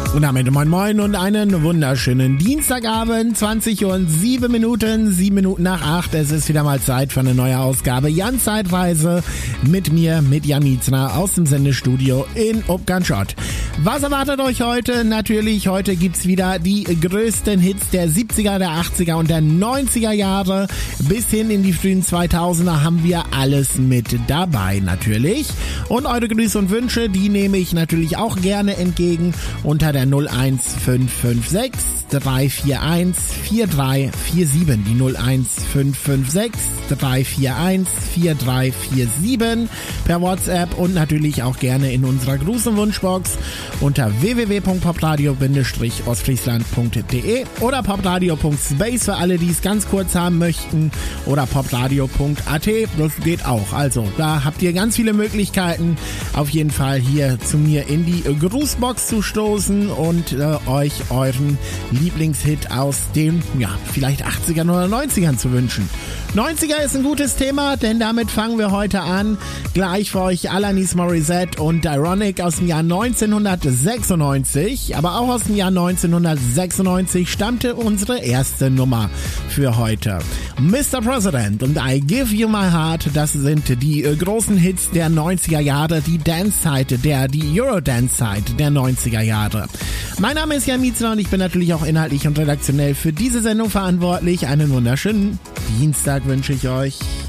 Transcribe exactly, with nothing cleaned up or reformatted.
Und damit moin moin und einen wunderschönen Dienstagabend, zwanzig Uhr und sieben Minuten, sieben Minuten nach acht. Es ist wieder mal Zeit für eine neue Ausgabe Jan Zeitreise mit mir, mit Jan Mietzner aus dem Sendestudio in Upganschott. Was erwartet euch heute? Natürlich, heute gibt's wieder die größten Hits der siebziger, der achtziger und der neunziger Jahre. Bis hin in die frühen zweitausender haben wir alles mit dabei natürlich. Und eure Grüße und Wünsche, die nehme ich natürlich auch gerne entgegen unter der null eins fünf fünf sechs drei vier eins vier drei vier sieben, die null eins fünf fünf sechs drei vier eins vier drei vier sieben per WhatsApp und natürlich auch gerne in unserer Gruß- und Wunschbox unter w w w punkt popradio ostfriesland punkt d e oder popradio punkt space für alle, die es ganz kurz haben möchten, oder popradio punkt a t, das geht auch. Also da habt ihr ganz viele Möglichkeiten, auf jeden Fall hier zu mir in die Grußbox zu stoßen und äh, euch euren Lieblingshit aus den, ja, vielleicht achtzigern oder neunzigern zu wünschen. neunziger ist ein gutes Thema, denn damit fangen wir heute an. Gleich für euch Alanis Morissette und Ironic aus dem Jahr neunzehnhundertsechsundneunzig. Aber auch aus dem Jahr neunzehnhundertsechsundneunzig stammte unsere erste Nummer für heute. Mister President und I Give You My Heart, das sind die äh, großen Hits der neunziger Jahre, die Dance-Seite, der, die Eurodance-Seite der neunziger Jahre. Mein Name ist Jan Mietzner und ich bin natürlich auch inhaltlich und redaktionell für diese Sendung verantwortlich. Einen wunderschönen Dienstag wünsche ich euch.